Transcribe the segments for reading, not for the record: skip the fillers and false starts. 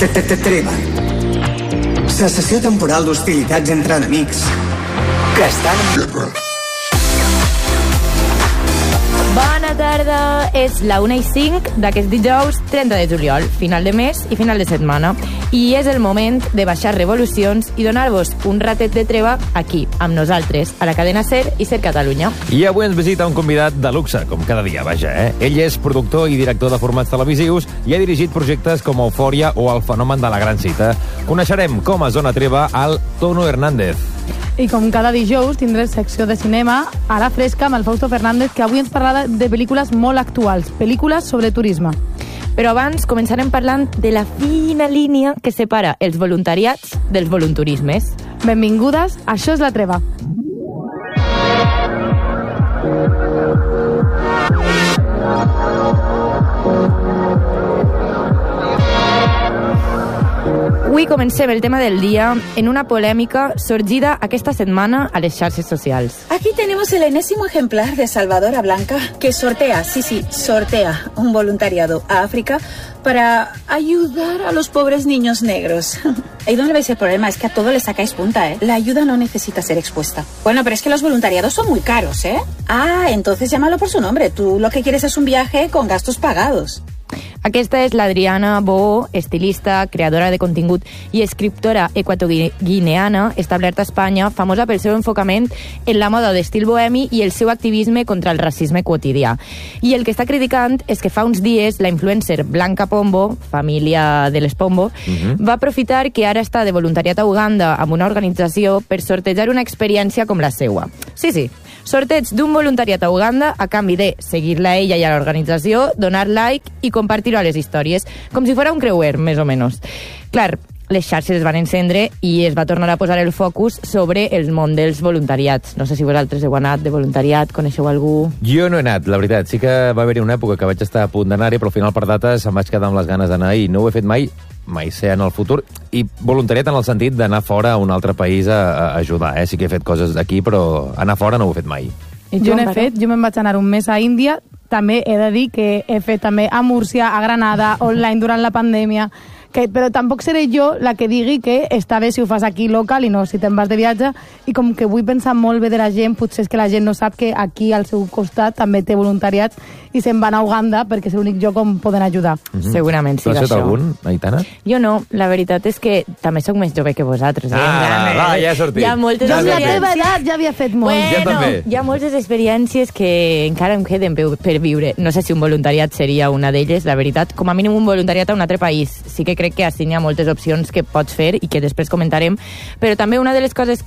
Treva. Cessació temporal d'hostilitats entre enemics que estan en guerra. Bona tarda, és la 1:05 d'aquest dijous 30 de juliol, final de mes i final de setmana. I és el moment de baixar revolucions i donar-vos un ratet de treva aquí, amb nosaltres, a la cadena SER i SER Catalunya. I avui ens visita un convidat de luxe, com cada dia, vaja, Ell és productor i director de formats televisius i ha dirigit projectes com Eufòria o El fenomen de la gran cita. Coneixerem com es dona treva al Tono Hernández. I com cada dijous tindré secció de cinema a la fresca amb el Fausto Fernández, que avui ens parlarà de pel·lícules molt actuals, pel·lícules sobre turisme. Però abans començarem parlant de la fina línia que separa els voluntariats dels volunturismes. Benvingudes, això és La Treva. Avui comencem el tema del día en una polèmica sorgida aquesta setmana a les xarxes socials. Aquí tenemos el enésimo ejemplar de Salvadora Blanca, que sortea un voluntariado a África para ayudar a los pobres niños negros. ¿Y dónde veis el problema? Es que a todo le sacáis punta, ¿eh? La ayuda no necesita ser expuesta. Bueno, pero es que los voluntariados son muy caros, ¿eh? Ah, entonces llámalo por su nombre. Tú lo que quieres es un viaje con gastos pagados. Aquesta és l'Adriana Bo, estilista, creadora de contingut i escriptora equatoguineana, establerta a Espanya, famosa pel seu enfocament en la moda d'estil bohemi i el seu activisme contra el racisme quotidià. I el que està criticant és que fa uns dies la influencer Blanca Pombo, família de les Pombo, va aprofitar que ara està de voluntariat a Uganda amb una organització per sortejar una experiència com la seua. Sí, sorteig d'un voluntariat a Uganda a canvi de seguir-la a ella i a l'organització, donar like i compartir-ho a les històries, com si fos un creuer, més o menys. Clar, les xarxes es van encendre i es va tornar a posar el focus sobre el món dels voluntariats. No sé si vosaltres heu anat de voluntariat, coneixeu algú? Jo no he anat, la veritat. Sí que va haver-hi una època que vaig estar a punt d'anar-hi, però al final per dates em vaig quedar amb les ganes d'anar i no ho he fet mai sé en el futur, i voluntariat en el sentit d'anar fora a un altre país a ajudar, Sí que he fet coses aquí, però anar fora no ho he fet mai. Jo n'he fet, jo me'n vaig anar un mes a Índia, també he de dir que he fet també a Múrcia, a Granada, online durant la pandèmia, però tampoc seré jo la que digui que està bé si ho fas aquí local i no si te'n vas de viatge, i com que vull pensar molt bé de la gent, potser és que la gent no sap que aquí al seu costat també té voluntariats i se'n van a Uganda perquè és l'únic lloc on poden ajudar. Segurament sí, això. Tu has fet això. algun, Aitana? Jo no, la veritat és que també sóc més jove que vosaltres. Va, ja he sortit. Hi ha moltes Jo amb la experiències. teva edat ja havia fet molt. Jo també. Hi ha moltes experiències que encara em queden per viure. No sé si un voluntariat seria una d'elles, la veritat. Com a mínim un voluntariat a un altre país. Sí que crec que així hi ha moltes opcions que pots fer i que després comentarem. Però també una de les coses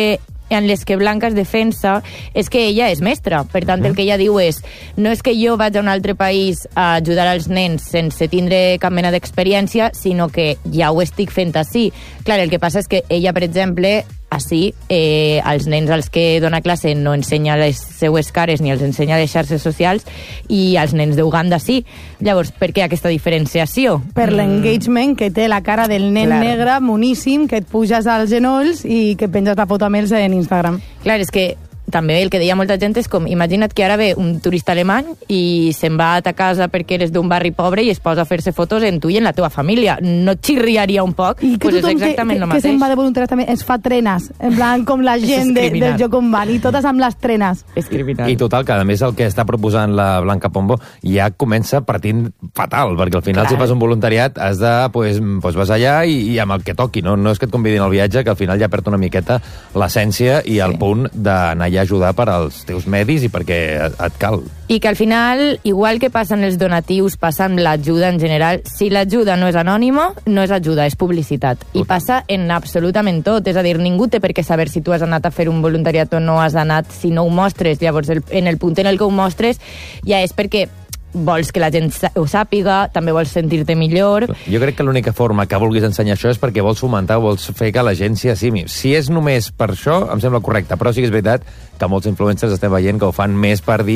en les que Blanca es defensa és que ella és mestra. Per tant, el que ella diu és no és que jo vaig a un altre país a ajudar als nens sense tindre cap mena d'experiència, sinó que ja ho estic fent així. Clar, el que passa és que ella, per exemple, així, als nens als que dona classe no ensenya les seues cares ni els ensenya les xarxes socials, i als nens d'Uganda sí. Llavors, per què aquesta diferenciació? Per l'engagement que té la cara del nen negre, moníssim, que et puges als genolls i que penges la foto amb ells en Instagram. Clar, és que també el que deia molta gent és com, imagina't que ara ve un turista alemany i se'n va a ta casa perquè eres d'un barri pobre i es posa a fer-se fotos en tu i en la teva família. No et xirriaria un poc? I que pues és tothom exactament el mateix. que se'n va de voluntariat també es fa trenes, en plan com la gent del joc on van, i totes amb les trenes. És criminal. I total, que a més el que està proposant la Blanca Pombo ja comença partint fatal, perquè al final si fas un voluntariat has de, pues vas allà i amb el que toqui, no és que et convidin al viatge, que al final ja perd una miqueta l'essència i el punt d'anar allà a ajudar per als teus medis i perquè et cal. I que al final, igual que passen els donatius, passa amb l'ajuda en general, si l'ajuda no és anònima, no és ajuda, és publicitat. I passa en absolutament tot, és a dir, ningú té per què saber si tu has anat a fer un voluntariat o no has anat si no ho mostres. Llavors, en el punt en el que ho mostres ja és perquè vols que la gent ho sàpiga, també vols sentir-te millor. Jo crec que l'única forma que vulguis ensenyar això és perquè vols fomentar o vols fer que la gent s'hi assimi. Si és només per això, em sembla correcte, però sí que és veritat que molts influencers estem veient que ho fan més per dir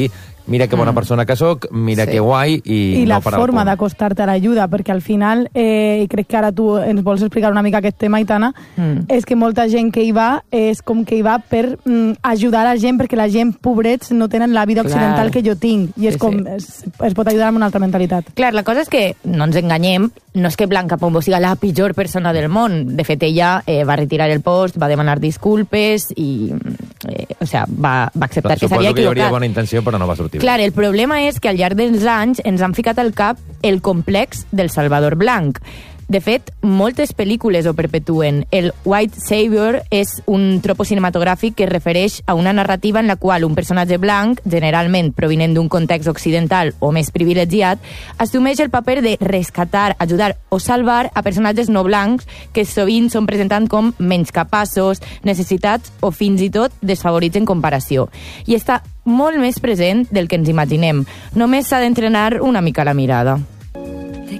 mira que bona persona que sóc, mira que guai, i la no parar forma el pont. d'acostar-te a l'ajuda, perquè al final, i crec que ara tu ens vols explicar una mica aquest tema, Aitana, és que molta gent que hi va és com que hi va per ajudar a gent, perquè la gent, pobrets, no tenen la vida occidental que jo tinc, i és com es pot ajudar amb una altra mentalitat. Clar, la cosa és que, no ens enganyem, no és que Blanca Pombo siga la pitjor persona del món. De fet, ella va retirar el post, va demanar disculpes i va acceptar que s'havia equivocat. Suposo que hi hauria bona intenció, però no va sortir. Clar, el problema és que al llarg dels anys ens han ficat al cap el complex del Salvador Blanc. De fet, moltes pel·lícules ho perpetuen. El White Savior és un tropos cinematogràfic que es refereix a una narrativa en la qual un personatge blanc, generalment provinent d'un context occidental o més privilegiat, assumeix el paper de rescatar, ajudar o salvar a personatges no blancs que sovint són presentats com menys capaços, necessitats o fins i tot desfavorits en comparació. I està molt més present del que ens imaginem. Només s'ha d'entrenar una mica la mirada.